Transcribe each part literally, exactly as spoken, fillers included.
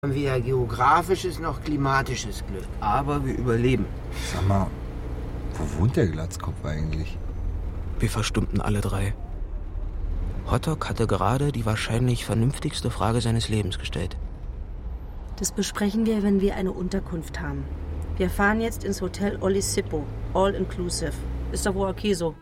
Weder geografisches noch klimatisches Glück. Aber wir überleben. Sag mal, wo wohnt der Glatzkopf eigentlich? Wir verstummten alle drei. Hotdog hatte gerade die wahrscheinlich vernünftigste Frage seines Lebens gestellt. Das besprechen wir, wenn wir eine Unterkunft haben. Wir fahren jetzt ins Hotel Olisipo, all inclusive. Ist doch wohl okay so.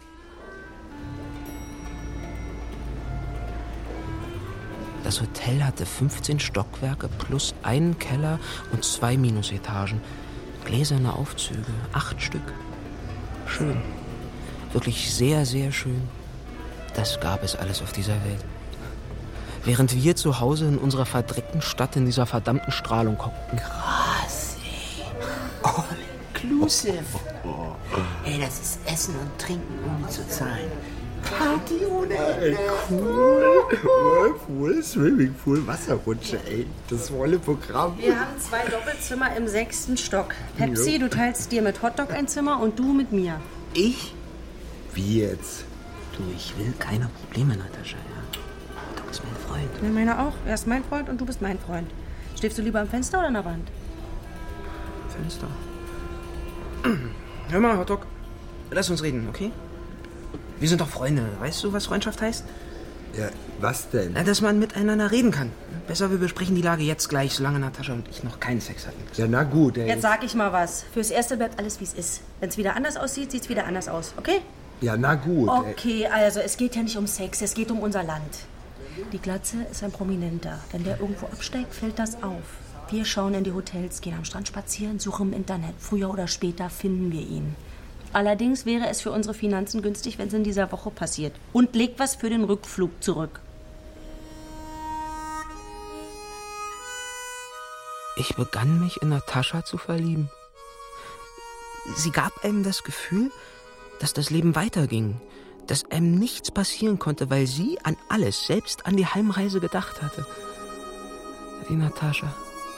Das Hotel hatte fünfzehn Stockwerke plus einen Keller und zwei Minusetagen. Gläserne Aufzüge, acht Stück. Schön. Wirklich sehr, sehr schön. Das gab es alles auf dieser Welt. Während wir zu Hause in unserer verdreckten Stadt in dieser verdammten Strahlung guckten. Krass, ey. All inclusive. Ey, das ist Essen und Trinken ohne zu zahlen. Party ohne Ende. Cool. Whirlpool, Swimmingpool, Wasserrutsche, ey. Das volle Programm. Wir haben zwei Doppelzimmer im sechsten Stock. Pepsi, du teilst dir mit Hotdog ein Zimmer und du mit mir. Ich? Wie jetzt? Du, ich will keine Probleme, Natascha, ja. Hotdog ist mein Freund. Ja, meiner auch. Er ist mein Freund und du bist mein Freund. Schläfst du lieber am Fenster oder an der Wand? Fenster. Hör mal, Hotdog. Lass uns reden, okay? Wir sind doch Freunde. Weißt du, was Freundschaft heißt? Ja, was denn? Na, dass man miteinander reden kann. Besser, wir besprechen die Lage jetzt gleich, solange Natascha und ich noch keinen Sex hatten. Ja, na gut, ey. Jetzt sag ich mal was. Fürs Erste bleibt alles, wie es ist. Wenn es wieder anders aussieht, sieht es wieder anders aus. Okay? Ja, na gut, ey. Okay, also es geht ja nicht um Sex, es geht um unser Land. Die Glatze ist ein Prominenter. Wenn der irgendwo absteigt, fällt das auf. Wir schauen in die Hotels, gehen am Strand spazieren, suchen im Internet. Früher oder später finden wir ihn. Allerdings wäre es für unsere Finanzen günstig, wenn es in dieser Woche passiert. Und legt was für den Rückflug zurück. Ich begann mich in Natascha zu verlieben. Sie gab einem das Gefühl, dass das Leben weiterging, dass einem nichts passieren konnte, weil sie an alles, selbst an die Heimreise gedacht hatte. Die Natascha.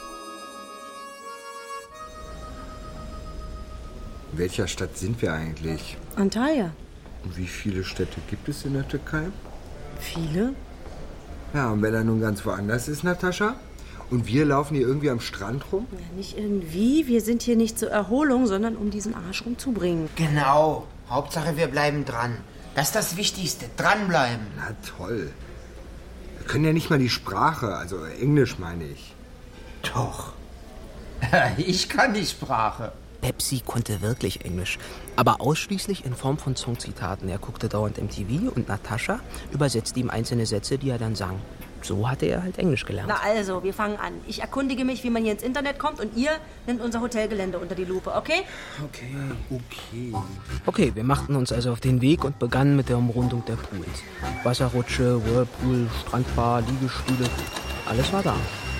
In welcher Stadt sind wir eigentlich? Antalya. Und wie viele Städte gibt es in der Türkei? Viele? Ja, und wenn er nun ganz woanders ist, Natascha? Und wir laufen hier irgendwie am Strand rum? Ja, nicht irgendwie. Wir sind hier nicht zur Erholung, sondern um diesen Arsch rumzubringen. Genau. Hauptsache, wir bleiben dran. Das ist das Wichtigste. Dranbleiben. Na toll. Wir können ja nicht mal die Sprache, also Englisch meine ich. Doch. Ich kann die Sprache. Pepsi konnte wirklich Englisch, aber ausschließlich in Form von Songzitaten. Er guckte dauernd M T V und Natascha übersetzte ihm einzelne Sätze, die er dann sang. So hatte er halt Englisch gelernt. Na also, wir fangen an. Ich erkundige mich, wie man hier ins Internet kommt und ihr nimmt unser Hotelgelände unter die Lupe, okay? Okay. Okay. Okay, wir machten uns also auf den Weg und begannen mit der Umrundung der Pools. Wasserrutsche, Whirlpool, Strandbar, Liegestühle, alles war da.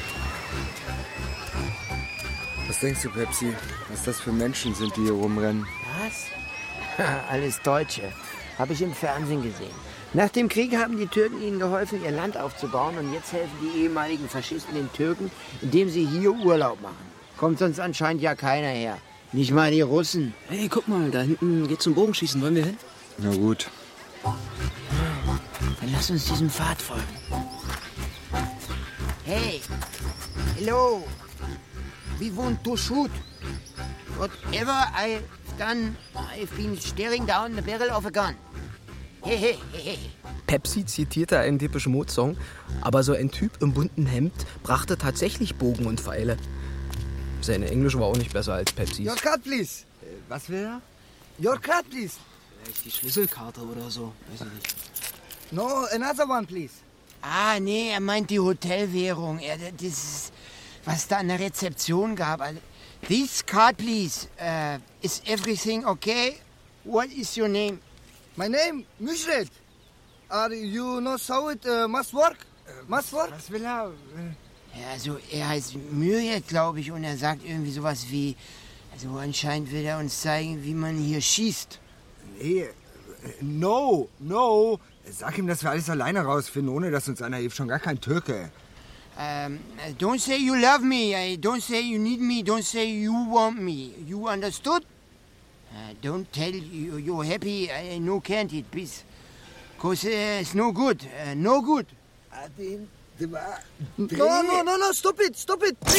Was denkst du, Pepsi, was das für Menschen sind, die hier rumrennen? Was? Alles Deutsche. Habe ich im Fernsehen gesehen. Nach dem Krieg haben die Türken ihnen geholfen, ihr Land aufzubauen. Und jetzt helfen die ehemaligen Faschisten den Türken, indem sie hier Urlaub machen. Kommt sonst anscheinend ja keiner her. Nicht mal die Russen. Hey, guck mal, da hinten geht's zum Bogenschießen. Wollen wir hin? Na gut. Dann lass uns diesem Pfad folgen. Hey, hello. We want to shoot. Whatever I've done, I've been staring down the barrel of a gun. Hey, hey, hey, hey. Pepsi zitierte einen typischen Mode-Song, aber so ein Typ im bunten Hemd brachte tatsächlich Bogen und Pfeile. Sein Englisch war auch nicht besser als Pepsis. Your card, please. Was will er? Your card, please. Vielleicht die Schlüsselkarte oder so, weiß ich nicht. No, another one, please. Ah, nee, er meint die Hotelwährung. Er, das ist, was da an der Rezeption gab. Also, this card, please. Uh, is everything okay? What is your name? My name, Mushret. Are you know how it uh, must work? Must work? Was will er? Ja, also er heißt Myriad, glaube ich, und er sagt irgendwie sowas wie, also anscheinend will er uns zeigen, wie man hier schießt. Nee, no, no. Sag ihm, dass wir alles alleine rausfinden, ohne dass uns einer hilft. Schon gar kein Türke. Um, don't say you love me, don't say you need me, don't say you want me. You understood? Uh, don't tell you you're happy, uh, no can't it, please. Cause uh, it's no good, uh, no good. No, no, no, no, stop it, stop it.